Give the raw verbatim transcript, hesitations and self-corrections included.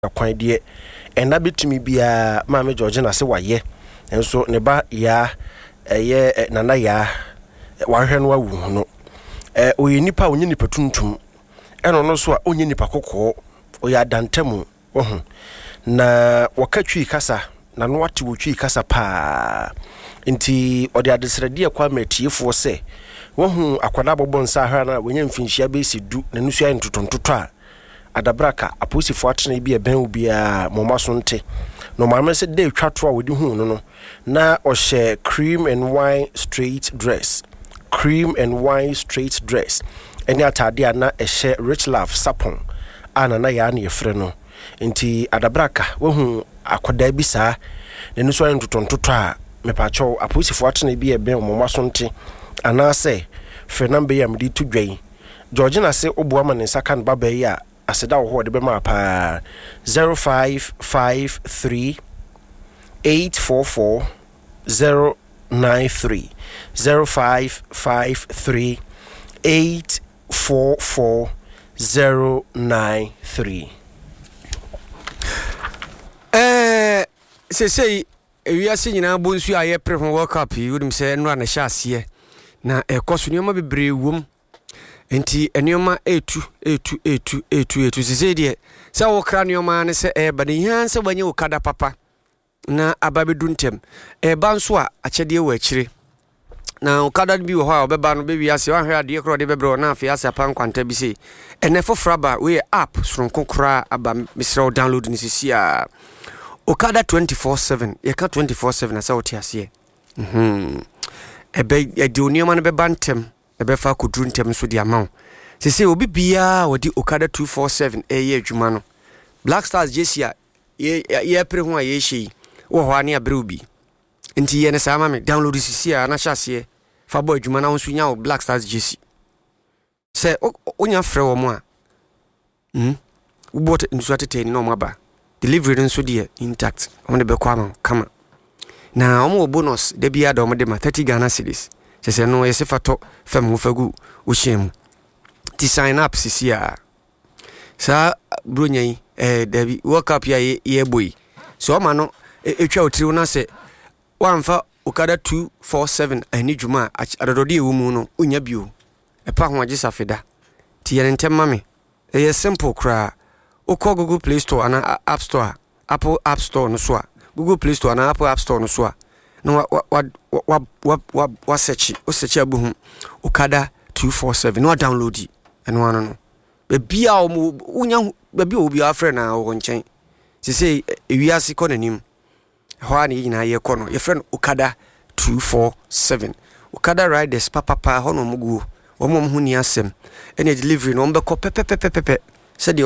kwan de ena betumi bia maame George na se waye enso ne ba ya eye nana ya wahwe no awu no eh oye nipa onye nipa tuntum eno no so a onye nipa kokko oya dantamu ohun na wakatwi kasa na no wate wotwi kasa pa nti ode adesrede kwa metiefo se wohu akwada bobon sa ha na wonya mfinhia be sidu na nusu ayi ntotontoto a adabraka aposifo atene bi eben obia momaso nte no maame se de twato a wodi hu no no na ohye cream and wine straight dress cream and wine straight dress eni atade ana ehye rich love sapon ana na ya na yefre no nti adabraka wohu akwada bi sa na nusu ayi ntotontoto a mepacho aposifo atene bi eben momaso nte ana se fenambe ya mdi to dwen Georgina se obuama ne sakan baba ya aseda wo de be ma pa zero five five three eight four four zero nine three zero five five three eight four four zero nine three. Eh se sei ewiase nyina bonsu aye pre ho World Cup yi wodum se no na sha ase na ekoso nyoma bebre wom enti enioma etu etu etu etu etu sese de se wo kra nioma ne se e bade han se banye wo kada papa na ababedu ntem e ba nso a achede wo akire na wo kada bi wo ho a obeba no be wiase wa hwe ade kro de bebre na afia se apa nkwanta bi se ene fofraba we app soronko kra aba misra download ni sisi a okada twenty-four seven ye ka twenty-four seven asa wo tiase mhm ebe edi onioma no be bantem ebe fa kudru ntem so di amaw sese obi bia wodi okada two four seven eye adwuma no Black Stars Jesia ye ye pre ho a ye hye wo ho ane abre obi nti ye ne sama me download sisi a na hyase fa bo adwuma na wo so nya wo Black Stars Jesi se onya frɛ wo mo a hm wo bot nsu atete ni no mo aba delivery nso die intact on de be kwa ma kama na omo bonus de bia do mo de ma thirty Ghana cedis sese no yesi fato fam ho fagu wo hyem ti sign up sisi a sa bronyai eh David World Cup ya ye boy so ma no etwa otiri na se wamfa okada two four seven ani dwuma adodode ewu mu no onya bio epa ho agye safeda ti ye ntema me e simple kra okọ Google Play Store ana App Store Apple App Store no so a Google Play Store ana Apple App Store no so a no wa wa wa wa wa wa search o search abuhu okada two four seven no download it eno ano no be bia o mu unya be bia obi afre na wo nchen se se ewiase ko nanim ho ani nyina ye ko no ye friend okada two four seven okada riders papa pa ho no mugu wo mom hu ni asem ene delivery no mbe ko pepepepepe se